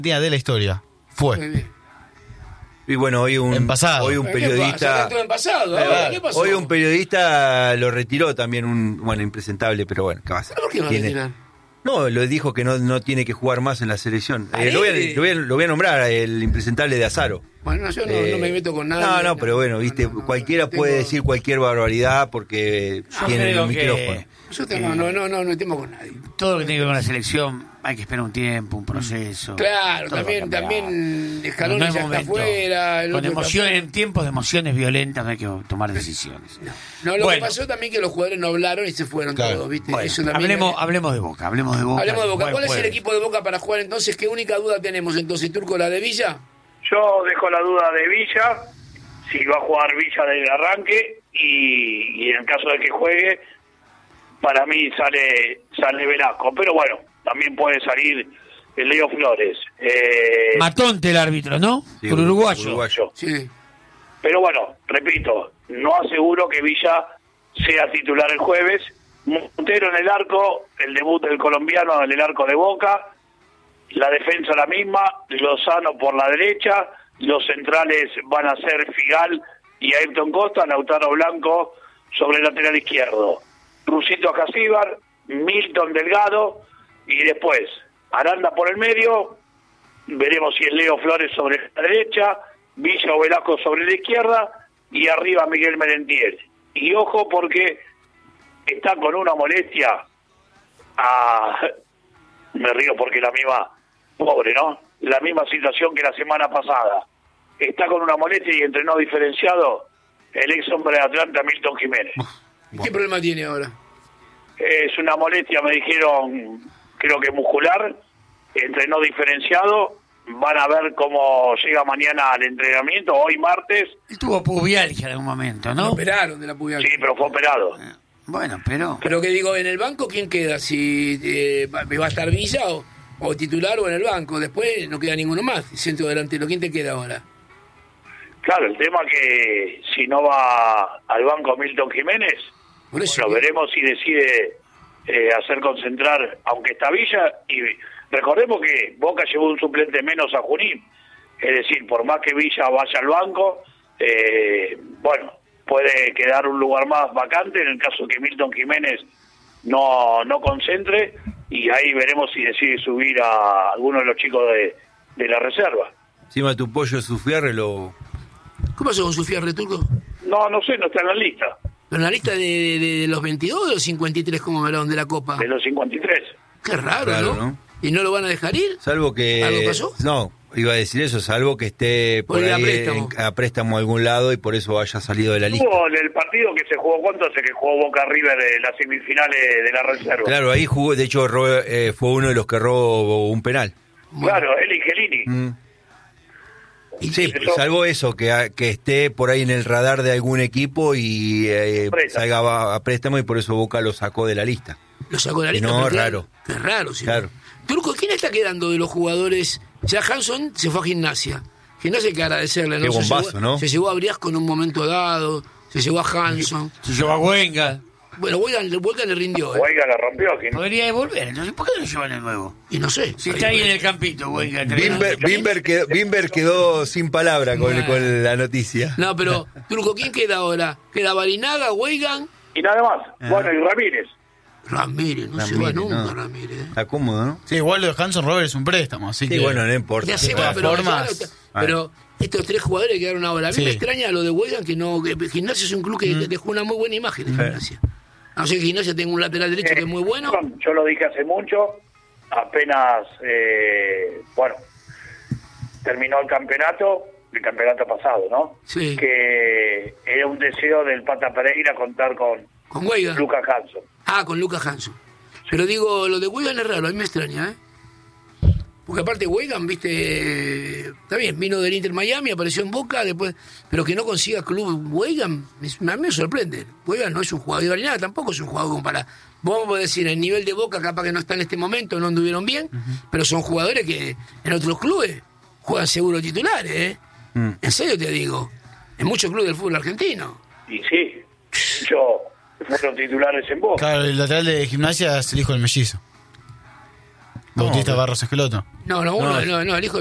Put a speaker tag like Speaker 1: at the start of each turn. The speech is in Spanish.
Speaker 1: día de la historia. Fue.
Speaker 2: Y bueno, hoy un periodista.
Speaker 3: ¿Qué pasó?
Speaker 2: Hoy un periodista lo retiró también, bueno, impresentable, pero bueno, ¿qué va a hacer?
Speaker 3: ¿Por qué va a retirar?
Speaker 2: No, lo dijo que no tiene que jugar más en la selección. Lo voy a nombrar, el impresentable de Azaro.
Speaker 3: Bueno, yo no me meto con nadie.
Speaker 2: No, pero bueno, viste, cualquiera puede decir cualquier barbaridad porque tiene el micrófono.
Speaker 3: No me temo con nadie.
Speaker 4: Todo lo que tiene que ver con la selección hay que esperar un tiempo, un proceso.
Speaker 3: Claro, también Scaloni ya está afuera.
Speaker 4: Con emociones, en tiempos de emociones violentas no hay que tomar decisiones.
Speaker 3: No, lo que pasó también que los jugadores no hablaron y se fueron todos, ¿viste?
Speaker 4: Bueno,
Speaker 3: eso también
Speaker 4: hablemos de Boca.
Speaker 3: Hablemos de Boca. ¿Cuál es el equipo de Boca para jugar entonces? ¿Qué única duda tenemos entonces, Turco, la de Villa?
Speaker 5: Yo dejo la duda de Villa, si va a jugar Villa del arranque y en el caso de que juegue, para mí sale Velasco, pero bueno, también puede salir el Leo Flores.
Speaker 4: Matonte el árbitro, ¿no?
Speaker 2: Sí,
Speaker 4: por uruguayo.
Speaker 3: Sí.
Speaker 5: Pero bueno, repito, no aseguro que Villa sea titular el jueves. Montero en el arco, el debut del colombiano en el arco de Boca, la defensa la misma, Lozano por la derecha, los centrales van a ser Figal y Ayrton Costa, Lautaro Blanco sobre el lateral izquierdo, Rusito Acasíbar, Milton Delgado y después Aranda por el medio, veremos si es Leo Flores sobre la derecha, Villa o Velasco sobre la izquierda y arriba Miguel Merentiel. Y ojo porque está con una molestia, me río porque la misma, pobre, ¿no? La misma situación que la semana pasada. Está con una molestia y entrenó diferenciado el ex hombre de Atlanta, Milton Jiménez.
Speaker 3: ¿Qué problema tiene ahora?
Speaker 5: Es una molestia, me dijeron, creo que muscular, entrenó diferenciado, van a ver cómo llega mañana al entrenamiento, hoy martes.
Speaker 4: Él tuvo pubialgia en algún momento, ¿no?
Speaker 3: Lo operaron de la pubialgia.
Speaker 5: Sí, pero fue operado.
Speaker 4: Bueno, pero...
Speaker 3: Pero que digo, en el banco, ¿quién queda? Si va a estar Villa o titular o en el banco. Después no queda ninguno más. Centro delantero, ¿quién te queda ahora?
Speaker 5: Claro, el tema que si no va al banco Milton Jiménez,
Speaker 3: Por eso,
Speaker 5: bueno, veremos si decide hacer concentrar, aunque está Villa, y recordemos que Boca llevó un suplente menos a Junín, es decir, por más que Villa vaya al banco, bueno, puede quedar un lugar más vacante en el caso que Milton Jiménez no concentre, y ahí veremos si decide subir a alguno de los chicos de la reserva.
Speaker 2: Encima tu pollo Sufiarre lo...
Speaker 3: ¿Qué pasó con Sofía Returco?
Speaker 5: No sé, no está en la lista.
Speaker 3: ¿Pero en la lista de los 22 o de los 53 como verán de la Copa?
Speaker 5: De los 53.
Speaker 3: Qué raro, ¿no? ¿Y no lo van a dejar ir?
Speaker 2: Salvo que...
Speaker 3: ¿Algo pasó?
Speaker 2: No, iba a decir eso, salvo que esté por ahí a préstamo a algún lado y por eso haya salido de la lista.
Speaker 5: En el partido que se jugó, ¿cuánto hace que jugó Boca River de las semifinales de la reserva?
Speaker 2: Claro, ahí jugó, de hecho fue uno de los que robó un penal.
Speaker 5: Claro, él y Gelini.
Speaker 2: Sí, salvo eso, que esté por ahí en el radar de algún equipo y salga a préstamo y por eso Boca lo sacó de la lista.
Speaker 3: Lo sacó de la lista.
Speaker 2: No, raro.
Speaker 3: Qué raro, sí.
Speaker 2: Claro.
Speaker 3: Turco, ¿quién está quedando de los jugadores? Ya Hanson se fue a Gimnasia. Gimnasia hay que agradecerle, ¿no?
Speaker 2: Qué bombazo, ¿no?
Speaker 3: Se llevó a Briasco en un momento dado, se llevó a Hanson.
Speaker 4: Se llevó a Huenga.
Speaker 3: Bueno, Huelga le rindió.
Speaker 5: Huelga la rompió.
Speaker 4: Podría devolver, entonces ¿por qué no lo llevan de nuevo?
Speaker 3: Y no sé.
Speaker 4: Si está ahí en el campito, Huenga.
Speaker 2: Bimber quedó sin palabra con la noticia.
Speaker 3: No, pero, Turco, ¿quién queda ahora? ¿Queda Barinaga, Weigan?
Speaker 5: Y nada más. Bueno, y Ramírez.
Speaker 3: Ramírez, no se va nunca,
Speaker 2: no.
Speaker 3: Ramírez.
Speaker 2: Está cómodo, ¿no?
Speaker 1: Sí, igual lo de Hanson Robert es un préstamo, así que...
Speaker 2: bueno, no importa.
Speaker 3: Ya sé,
Speaker 1: De todas formas...
Speaker 3: pero estos tres jugadores quedaron ahora. A mí
Speaker 1: Sí.
Speaker 3: me extraña lo de Weigan, que Gimnasia es un club que dejó una muy buena imagen en Gimnasia. No sé que Gimnasia tenga un lateral derecho que es muy bueno.
Speaker 5: Yo lo dije hace mucho, apenas, bueno, terminó el campeonato pasado, ¿no?
Speaker 3: Sí.
Speaker 5: Que era un deseo del Pata Pereira contar con
Speaker 3: Weigan.
Speaker 5: Lucas Hanson.
Speaker 3: Con Lucas Hanson. Pero digo, lo de Weigan es raro, a mí me extraña, ¿eh? Porque aparte Weigan, viste, está bien, vino del Inter Miami, apareció en Boca, después, pero que no consiga club Weigan, a mí me sorprende. Weigan no es un jugador de Barinaga, tampoco es un jugador como para... Vamos a decir, el nivel de Boca capaz que no está en este momento, no anduvieron bien, pero son jugadores que en otros clubes juegan seguro titulares, ¿eh? En serio te digo, en muchos clubes del fútbol argentino.
Speaker 5: Y sí, fueron titulares en Boca.
Speaker 1: Claro, el lateral de Gimnasia es el hijo del mellizo. Bautista Barros Esqueloto.
Speaker 3: No, el hijo